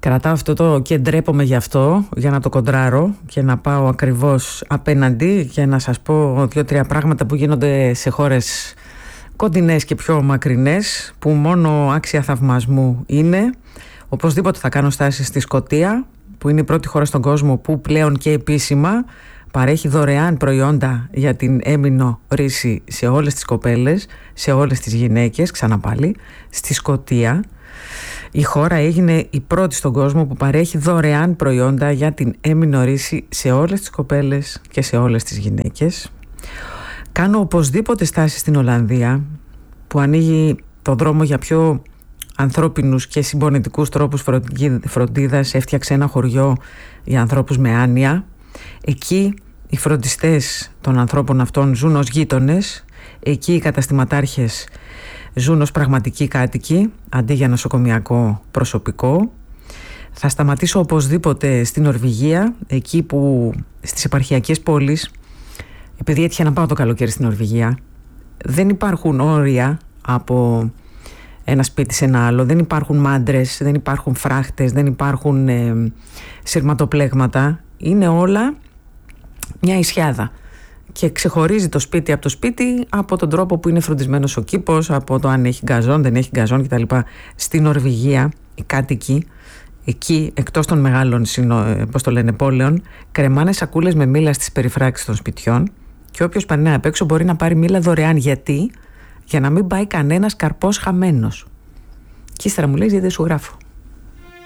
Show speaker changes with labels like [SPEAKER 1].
[SPEAKER 1] Κρατάω αυτό το και ντρέπομαι γι' αυτό, για να το κοντράρω και να πάω ακριβώς απέναντι και να σας πω 2-3 πράγματα που γίνονται σε χώρες κοντινές και πιο μακρινές, που μόνο άξια θαυμασμού είναι. Οπωσδήποτε θα κάνω στάση στη Σκωτία, που είναι η πρώτη χώρα στον κόσμο που πλέον και επίσημα παρέχει δωρεάν προϊόντα για την έμεινο ρίση σε όλες τις κοπέλες, σε όλες τις γυναίκες, ξαναπάλι, στη Σκωτία. Η χώρα έγινε η πρώτη στον κόσμο που παρέχει δωρεάν προϊόντα για την έμεινο ρίση σε όλες τις κοπέλες και σε όλες τις γυναίκες. Κάνω οπωσδήποτε στάση στην Ολλανδία, που ανοίγει το δρόμο για πιο ανθρώπινους και συμπονητικούς τρόπους φροντίδας. Έφτιαξε ένα χωριό για ανθρώπους με άνοια. Εκεί οι φροντιστές των ανθρώπων αυτών ζουν ως γείτονες. Εκεί οι καταστηματάρχες ζουν ως πραγματικοί κάτοικοι αντί για νοσοκομιακό προσωπικό. Θα σταματήσω οπωσδήποτε στην Νορβηγία, εκεί που στις επαρχιακές πόλεις, επειδή έτυχε να πάω το καλοκαίρι στην Νορβηγία, δεν υπάρχουν όρια από ένα σπίτι σε ένα άλλο, δεν υπάρχουν μάντρες, δεν υπάρχουν φράχτες, δεν υπάρχουν σειρματοπλέγματα. Είναι όλα μια ισιάδα και ξεχωρίζει το σπίτι από το σπίτι από τον τρόπο που είναι φροντισμένος ο κήπος, από το αν έχει γκαζόν, δεν έχει γκαζόν κτλ. Στην Νορβηγία οι κάτοικοι εκεί, εκτός των μεγάλων πόλεων, κρεμάνε σακούλες με μήλα στις περιφράξεις των σπιτιών και όποιος περνάει απ' έξω μπορεί να πάρει μήλα δωρεάν. Γιατί? Για να μην πάει κανένας καρπός χαμένος. Και ύστερα μου λέει, δεν σου γράφω.